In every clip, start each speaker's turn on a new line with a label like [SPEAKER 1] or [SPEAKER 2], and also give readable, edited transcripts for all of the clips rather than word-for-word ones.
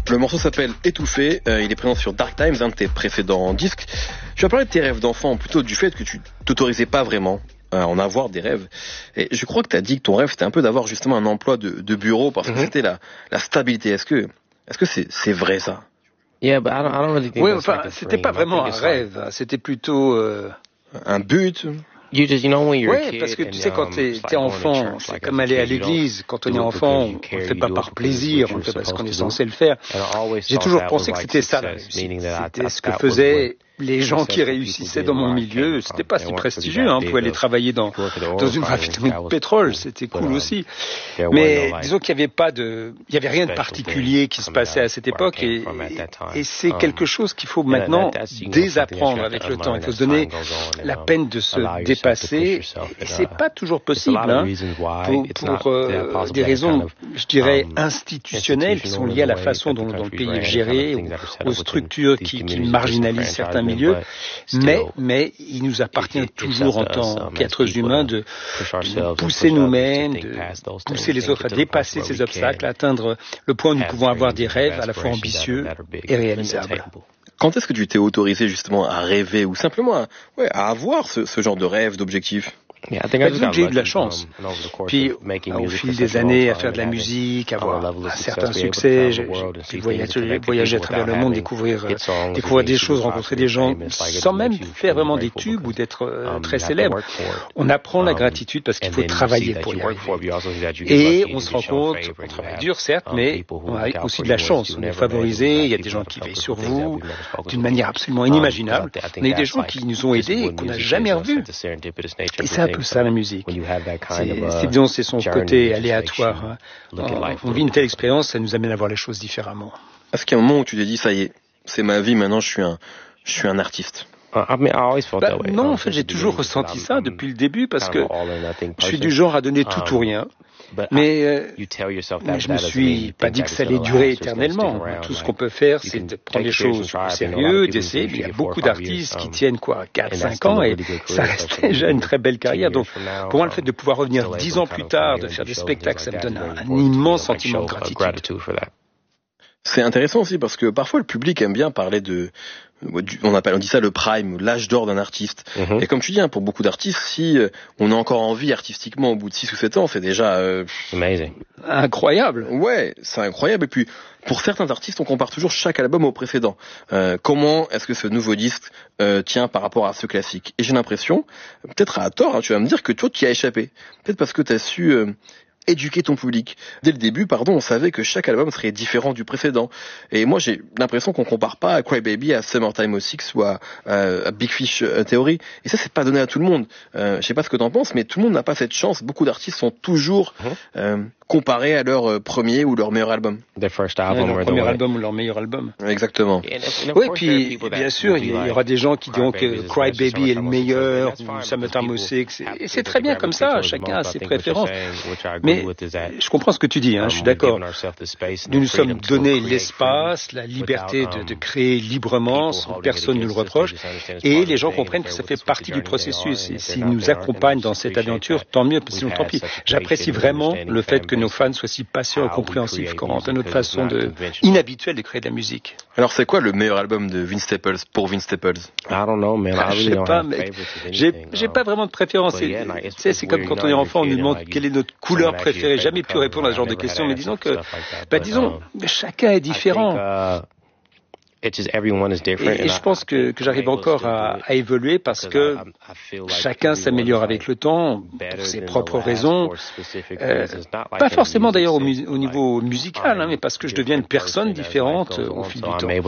[SPEAKER 1] Le morceau s'appelle Étouffé, il est présent sur Dark Times, un de tes précédents disques. Tu as parlé de tes rêves d'enfant, plutôt du fait que tu t'autorisais pas vraiment à en avoir des rêves. Et je crois que tu as dit que ton rêve c'était un peu d'avoir justement un emploi de bureau parce que c'était la stabilité. Est-ce que c'est vrai ça?
[SPEAKER 2] Yeah, but I don't really think
[SPEAKER 3] Oui,
[SPEAKER 2] that's
[SPEAKER 3] enfin,
[SPEAKER 2] like a
[SPEAKER 3] c'était
[SPEAKER 2] dream.
[SPEAKER 3] pas
[SPEAKER 2] I
[SPEAKER 3] vraiment
[SPEAKER 2] think
[SPEAKER 3] un
[SPEAKER 2] it's like
[SPEAKER 3] rêve, c'était plutôt...
[SPEAKER 1] Un but?
[SPEAKER 2] you know when you're a
[SPEAKER 3] Ouais,
[SPEAKER 2] kid
[SPEAKER 3] parce que
[SPEAKER 2] and
[SPEAKER 3] tu sais, quand
[SPEAKER 2] it's
[SPEAKER 3] t'es
[SPEAKER 2] like going to
[SPEAKER 3] enfant,
[SPEAKER 2] church,
[SPEAKER 3] c'est
[SPEAKER 2] like
[SPEAKER 3] comme
[SPEAKER 2] as a
[SPEAKER 3] aller à
[SPEAKER 2] kid, you don't
[SPEAKER 3] l'église. Quand on
[SPEAKER 2] do
[SPEAKER 3] est
[SPEAKER 2] it
[SPEAKER 3] enfant,
[SPEAKER 2] because you
[SPEAKER 3] on
[SPEAKER 2] care,
[SPEAKER 3] le fait
[SPEAKER 2] you
[SPEAKER 3] pas
[SPEAKER 2] do it
[SPEAKER 3] par
[SPEAKER 2] because it's
[SPEAKER 3] plaisir,
[SPEAKER 2] what
[SPEAKER 3] on le
[SPEAKER 2] you're
[SPEAKER 3] fait parce qu'on est
[SPEAKER 2] supposed to do.
[SPEAKER 3] censé le faire.
[SPEAKER 2] And I always
[SPEAKER 3] J'ai
[SPEAKER 2] thought
[SPEAKER 3] toujours
[SPEAKER 2] that
[SPEAKER 3] pensé
[SPEAKER 2] was
[SPEAKER 3] que
[SPEAKER 2] like
[SPEAKER 3] c'était ça la
[SPEAKER 2] success,
[SPEAKER 3] réussite.
[SPEAKER 2] meaning that
[SPEAKER 3] C'était ce que
[SPEAKER 2] that was
[SPEAKER 3] faisaient les gens qui
[SPEAKER 2] successful people
[SPEAKER 3] réussissaient
[SPEAKER 2] did
[SPEAKER 3] dans mon
[SPEAKER 2] where I
[SPEAKER 3] milieu.
[SPEAKER 2] came
[SPEAKER 3] C'était
[SPEAKER 2] from.
[SPEAKER 3] pas
[SPEAKER 2] They
[SPEAKER 3] si
[SPEAKER 2] weren't
[SPEAKER 3] prestigieux,
[SPEAKER 2] really that
[SPEAKER 3] hein. On pouvait
[SPEAKER 2] big
[SPEAKER 3] aller
[SPEAKER 2] of
[SPEAKER 3] travailler dans
[SPEAKER 2] go to the oil
[SPEAKER 3] une
[SPEAKER 2] refinery.
[SPEAKER 3] raffinerie
[SPEAKER 2] That
[SPEAKER 3] de
[SPEAKER 2] was
[SPEAKER 3] pétrole,
[SPEAKER 2] cool.
[SPEAKER 3] c'était
[SPEAKER 2] But
[SPEAKER 3] cool aussi.
[SPEAKER 2] there were
[SPEAKER 3] Mais
[SPEAKER 2] no like
[SPEAKER 3] disons qu'il y avait rien de
[SPEAKER 2] special
[SPEAKER 3] particulier
[SPEAKER 2] things
[SPEAKER 3] qui se
[SPEAKER 2] coming
[SPEAKER 3] passait à
[SPEAKER 2] out
[SPEAKER 3] cette
[SPEAKER 2] where I
[SPEAKER 3] époque
[SPEAKER 2] came from at that time.
[SPEAKER 3] et c'est quelque chose qu'il faut maintenant désapprendre avec le temps. Il faut se donner la peine de se dépasser et c'est pas toujours possible, hein, pour des raisons, je dirais, institutionnelles qui sont liées à la façon dont le pays est géré, aux structures qui marginalisent certains milieux, mais il nous appartient toujours en tant qu'êtres humains de nous pousser nous-mêmes, de pousser les autres à dépasser ces obstacles, à atteindre le point où nous pouvons avoir des rêves à la fois ambitieux et réalisables.
[SPEAKER 1] Quand est-ce que tu t'es autorisé justement à rêver ou simplement à avoir ce genre de rêve, d'objectif?
[SPEAKER 3] Disons que j'ai eu de la chance. Puis, au fil des années, à faire de la musique, avoir un certain succès, j'ai voyagé à travers le monde, découvrir des choses, rencontrer des gens, sans même faire vraiment des tubes ou d'être très célèbre. On apprend la gratitude parce qu'il faut travailler pour y arriver. Et on se rend compte, on travaille dur, certes, mais on a aussi de la chance. On est favorisé, il y a des gens qui veillent sur vous d'une manière absolument inimaginable. On a eu des gens qui nous ont aidés et qu'on n'a jamais revus. Et c'est un peu ça la musique. C'est son côté aléatoire. Hein. On vit une telle expérience, ça nous amène à voir les choses différemment.
[SPEAKER 1] Est-ce qu'il y a un moment où tu t'es dit, ça y est, c'est ma vie, maintenant je suis un artiste?
[SPEAKER 3] Non, en fait, j'ai toujours ressenti ça depuis le début parce que je suis du genre à donner tout ou rien. Mais je me suis pas dit que ça allait durer éternellement. Tout ce qu'on peut faire, c'est de prendre les choses au sérieux, d'essayer. Il y a beaucoup d'artistes qui tiennent 4-5 ans et ça reste déjà une très belle carrière. Donc, pour moi, le fait de pouvoir revenir 10 ans plus tard, de faire des spectacles, ça me donne un immense sentiment de gratitude.
[SPEAKER 1] C'est intéressant aussi parce que parfois le public aime bien parler on dit ça le prime, l'âge d'or d'un artiste. Et comme tu dis, pour beaucoup d'artistes, si on a encore envie artistiquement au bout de 6 ou 7 ans, c'est déjà
[SPEAKER 3] incroyable.
[SPEAKER 1] Ouais, c'est incroyable. Et puis pour certains artistes, on compare toujours chaque album au précédent. Comment est-ce que ce nouveau disque tient par rapport à ce classique? Et j'ai l'impression, peut-être à tort, tu vas me dire que toi tu y as échappé. Peut-être parce que tu as su éduquer ton public. Dès le début, on savait que chaque album serait différent du précédent. Et moi, j'ai l'impression qu'on compare pas à Cry Baby, à Summertime '06 ou à Big Fish Theory. Et ça, c'est pas donné à tout le monde. Je sais pas ce que t'en penses, mais tout le monde n'a pas cette chance. Beaucoup d'artistes sont toujours comparés à leur premier ou leur meilleur album.
[SPEAKER 3] Leur premier album ou leur meilleur album.
[SPEAKER 1] Exactement.
[SPEAKER 3] Oui, puis bien sûr, il y aura des gens qui diront que Cry Baby est le meilleur ou Summertime '06. Et c'est très bien comme ça. Chacun a ses préférences. Mais je comprends ce que tu dis, je suis d'accord. Nous nous sommes donné l'espace, la liberté de créer librement, sans que personne ne le reproche, et les gens comprennent que ça fait partie du processus. Et s'ils nous accompagnent dans cette aventure, tant mieux, sinon tant pis. J'apprécie vraiment le fait que nos fans soient si patients et compréhensifs quant à notre façon inhabituelle de créer de la musique.
[SPEAKER 1] Alors c'est quoi le meilleur album de Vince Staples pour Vince Staples?
[SPEAKER 3] Je sais pas, mais j'ai pas vraiment de préférence. C'est comme quand on est enfant, on nous demande quelle est notre couleur préférée. Jamais pu répondre à ce genre de questions, mais disons que, chacun est différent. Et je pense que j'arrive encore à évoluer parce que chacun s'améliore avec le temps pour ses propres raisons. Pas forcément d'ailleurs au niveau musical, mais parce que je deviens une personne différente au fil du temps.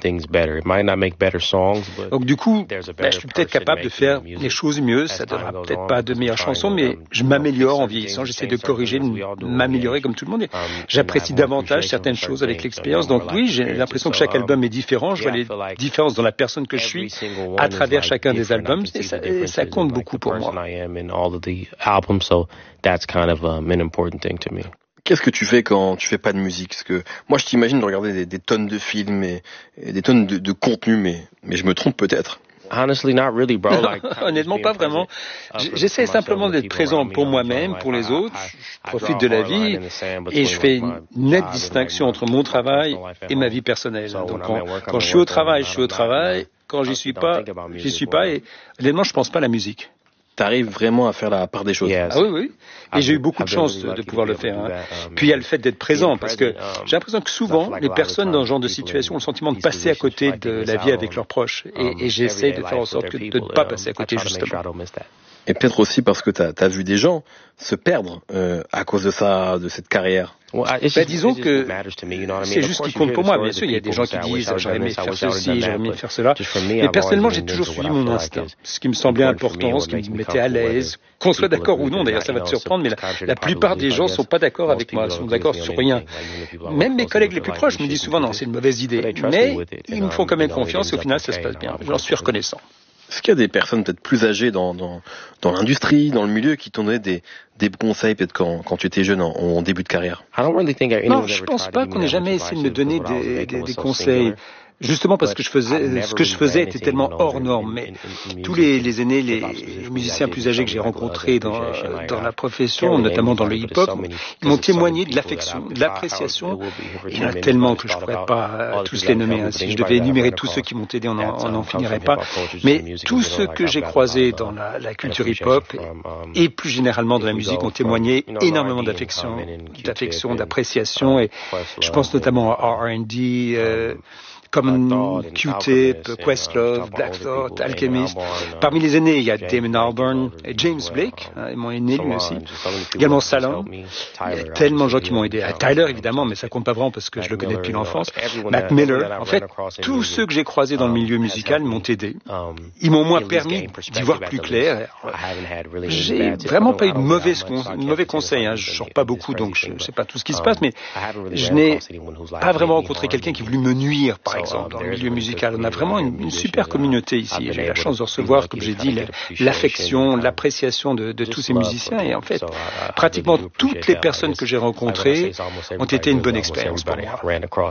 [SPEAKER 3] Donc du coup, je suis peut-être capable de faire les choses mieux. Ça ne donnera peut-être pas de meilleures chansons, mais je m'améliore en vieillissant. J'essaie de corriger, de m'améliorer comme tout le monde. Et j'apprécie davantage certaines choses avec l'expérience. Donc oui, j'ai l'impression que chaque album est différent. Je vois les différences dans la personne que je suis à travers chacun des albums et ça compte beaucoup pour moi.
[SPEAKER 1] Qu'est-ce que tu fais quand tu fais pas de musique? Parce que moi je t'imagine de regarder des tonnes de films et des tonnes de contenu, mais je me trompe peut-être.
[SPEAKER 2] Honestly, not really, bro.
[SPEAKER 3] Honnêtement, pas vraiment. J'essaie simplement d'être présent pour moi-même, pour les autres. Je profite de la vie et je fais une nette distinction entre mon travail et ma vie personnelle. Donc, quand je suis au travail, je suis au travail. Quand j'y suis pas, j'y suis pas. Et honnêtement, je pense pas à la musique.
[SPEAKER 1] T'arrives vraiment à faire la part des choses.
[SPEAKER 3] Ah oui, oui. Et j'ai eu beaucoup de chance de pouvoir le faire. Hein. Puis il y a le fait d'être présent, parce que j'ai l'impression que souvent, les personnes dans ce genre de situation ont le sentiment de passer à côté de la vie avec leurs proches. Et j'essaie de faire en sorte de ne pas passer à côté, justement.
[SPEAKER 1] Et peut-être aussi parce que t'as vu des gens se perdre à cause de ça, de cette carrière.
[SPEAKER 3] Disons que c'est juste ce qui compte pour moi. Bien sûr, il y a des gens qui disent j'aurais aimé faire ceci, j'aurais aimé faire cela. Mais personnellement, j'ai toujours suivi mon instinct. Ce qui me semblait important, ce qui me mettait à l'aise. Qu'on soit d'accord ou non, d'ailleurs, ça va te surprendre, mais la plupart des gens sont pas d'accord avec moi, sont d'accord sur rien. Même mes collègues les plus proches me disent souvent non, c'est une mauvaise idée. Mais ils me font quand même confiance et au final, ça se passe bien. J'en suis reconnaissant.
[SPEAKER 1] Est-ce qu'il y a des personnes peut-être plus âgées dans l'industrie, dans le milieu, qui t'ont donné des bons conseils peut-être quand tu étais jeune en début de carrière?
[SPEAKER 3] Non, je pense pas qu'on ait jamais essayé de me donner des conseils. Justement parce que ce que je faisais était tellement hors norme. Mais tous les aînés, les musiciens plus âgés que j'ai rencontrés dans la profession, notamment dans le hip-hop, ils m'ont témoigné de l'affection, de l'appréciation. Il y en a tellement que je pourrais pas tous les nommer. Hein. Si je devais énumérer tous ceux qui m'ont aidé, on n'en finirait pas. Mais tous ceux que j'ai croisés dans la culture hip-hop et plus généralement dans la musique ont témoigné énormément d'affection, d'appréciation. Et je pense notamment à R&D, comme Q-Tip, Questlove, Black Thought, Alchemist. Parmi les aînés, il y a Damon Albarn et James Blake, mon aîné lui aussi. Également Salon. Il y a tellement de gens qui m'ont aidé. Tyler, évidemment, mais ça compte pas vraiment parce que je le connais depuis l'enfance. Mac Miller. En fait, tous ceux que j'ai croisés dans le milieu musical m'ont aidé. Ils m'ont au moins permis d'y voir plus clair. J'ai vraiment pas eu de mauvais conseils. Hein. Je sors pas beaucoup, donc je sais pas tout ce qui se passe, mais je n'ai pas vraiment rencontré quelqu'un qui voulait me nuire, par exemple, dans le milieu musical. On a vraiment une super communauté ici. J'ai eu la chance de recevoir, comme j'ai dit, l'affection, l'appréciation de tous ces musiciens. Et en fait, pratiquement toutes les personnes que j'ai rencontrées ont été une bonne expérience pour moi.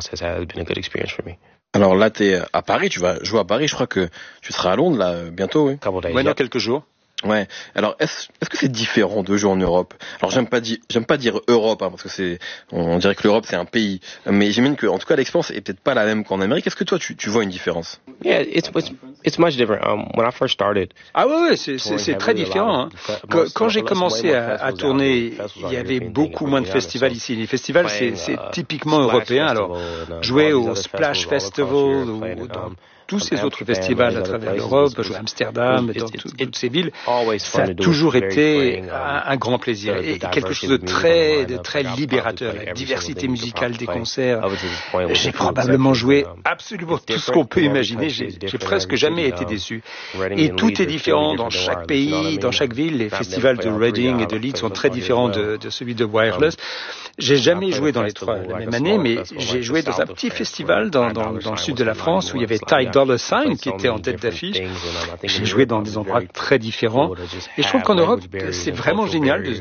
[SPEAKER 1] Alors là, t'es à Paris, tu vas jouer à Paris. Je crois que tu seras à Londres, là, bientôt, oui.
[SPEAKER 3] Ouais, dans quelques jours.
[SPEAKER 1] Ouais. Alors, est-ce que c'est différent de jouer en Europe? Alors, j'aime pas dire Europe, hein, parce que on dirait que l'Europe c'est un pays. Mais j'imagine que, en tout cas, l'expérience est peut-être pas la même qu'en Amérique. Est-ce que toi, tu vois une différence?
[SPEAKER 2] Yeah, it's much different. When I first started.
[SPEAKER 3] Ah ouais, c'est très différent. Hein. Quand j'ai commencé à tourner, il y avait beaucoup moins de festivals ici. Les festivals, c'est typiquement européen. Alors, jouer au Splash Festival ou dans tous ces autres festivals à travers l'Europe, jouer à Amsterdam, dans toutes ces villes, ça a toujours été un grand plaisir et quelque chose de très libérateur. La diversité musicale des concerts. J'ai probablement joué absolument tout ce qu'on peut imaginer. J'ai presque jamais été déçu. Et tout est différent dans chaque pays, dans chaque ville. Les festivals de Reading et de Leeds sont très différents de celui de Wireless. J'ai jamais joué dans les trois la même année, mais j'ai joué dans un petit festival dans le sud de la France où il y avait Ty Dolla $ign qui était en tête d'affiche. J'ai joué dans des endroits très différents. Et je trouve qu'en Europe, c'est vraiment génial de